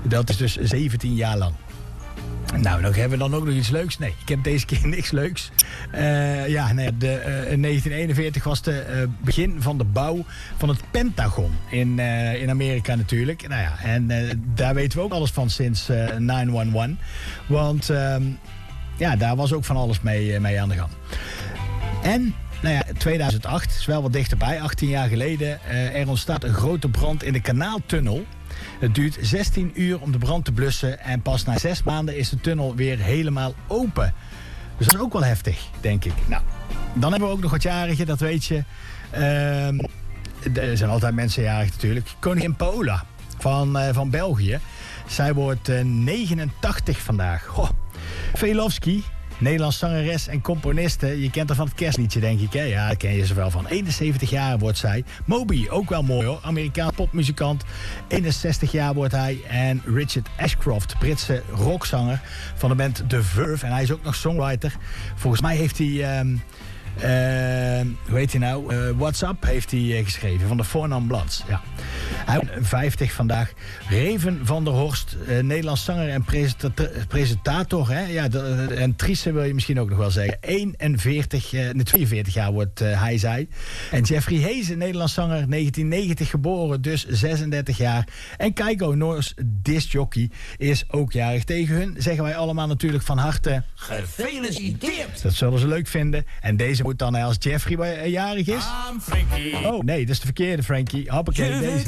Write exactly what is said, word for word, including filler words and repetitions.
Dat is dus zeventien jaar lang. Nou, nog hebben we dan ook nog iets leuks? Nee, ik heb deze keer niks leuks. Uh, ja, nee, de, uh, in negentien eenenveertig was het uh, begin van de bouw van het Pentagon in, uh, in Amerika natuurlijk. Nou ja, en uh, daar weten we ook alles van sinds uh, negen een een. Want uh, ja, daar was ook van alles mee, uh, mee aan de gang. En nou ja, tweeduizend acht is wel wat dichterbij, achttien jaar geleden. Uh, er ontstaat een grote brand in de kanaaltunnel. Het duurt zestien uur om de brand te blussen en pas na zes maanden is de tunnel weer helemaal open. Dus dat is ook wel heftig, denk ik. Nou, dan hebben we ook nog wat jarigen, dat weet je. Uh, er zijn altijd mensen jarig natuurlijk. Koningin Paola van, uh, van België. Zij wordt uh, negenentachtig vandaag. Goh. Velofsky, Nederlands zangeres en componiste. Je kent haar van het kerstliedje, denk ik. Hè? Ja, dat ken je ze wel van. eenenzeventig jaar wordt zij. Moby, ook wel mooi hoor. Amerikaans popmuzikant. eenenzestig jaar wordt hij. En Richard Ashcroft, Britse rockzanger van de band The Verve. En hij is ook nog songwriter. Volgens mij heeft hij... Um, Uh, hoe heet hij nou? Uh, WhatsApp heeft hij uh, geschreven van de Four Non Bloods. Ja. Hij is vijftig vandaag. Reven van der Horst, uh, Nederlands zanger en presenta- presentator. Hè? Ja, de, de, en trice wil je misschien ook nog wel zeggen. eenenveertig, uh, nee, tweeënveertig jaar wordt uh, hij, zij. En Jeffrey Hezen, Nederlands zanger, negentien negentig geboren, dus zesendertig jaar. En Keiko, Noors discjockey, is ook jarig. Tegen hun zeggen wij allemaal natuurlijk van harte... Gefeliciteerd! Dat zullen ze leuk vinden. En deze moet dan als Jeffrey jarig is. I'm Frankie. Oh, nee, dat is de verkeerde, Frankie. Hoppakee, deze.